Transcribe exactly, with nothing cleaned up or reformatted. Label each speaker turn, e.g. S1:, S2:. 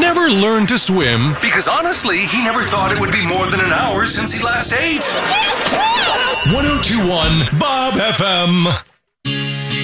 S1: never learned to swim because honestly, he never thought it would be more than an hour since he last ate. one oh two point one Bob F M.